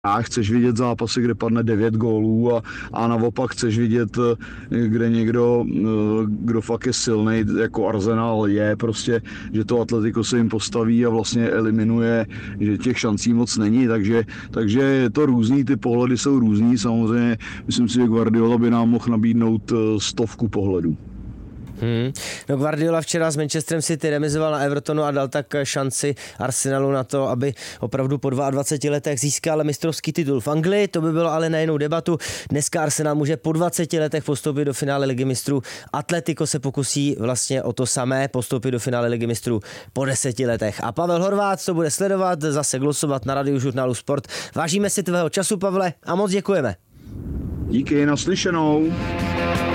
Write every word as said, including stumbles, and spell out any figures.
A chceš vidět zápasy, kde padne devět gólů a, a naopak chceš vidět, kde někdo, kdo fakt je silnej, jako Arsenal je prostě, že to Atletico se jim postaví a vlastně eliminuje, že těch šancí moc není, takže, takže je to různý, ty pohledy jsou různý, samozřejmě myslím si, že Guardiola by nám mohl nabídnout stovku pohledů. Hmm. No Guardiola včera s Manchesterem City remizoval na Evertonu a dal tak šanci Arsenalu na to, aby opravdu po dvaceti dvou letech získal mistrovský titul v Anglii. To by bylo ale na jinou debatu. Dneska Arsenal může po dvaceti letech postoupit do finále Ligy mistrů. Atletico se pokusí vlastně o to samé, postoupit do finále Ligy mistrů po deseti letech. A Pavel Horváth to bude sledovat, zase glosovat na Radiožurnálu Sport. Vážíme si tvého času, Pavle, a moc děkujeme. Díky, naslyšenou.